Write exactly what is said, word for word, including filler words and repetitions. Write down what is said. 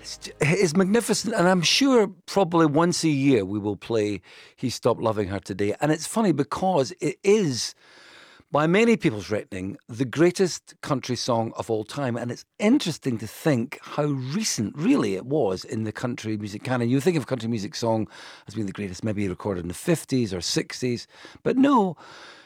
It's magnificent, and I'm sure probably once a year we will play He Stopped Loving Her Today. And it's funny because it is, by many people's reckoning, the greatest country song of all time. And it's interesting to think how recent, really, it was in the country music canon. You think of country music song as being the greatest, maybe recorded in the fifties or sixties. But no,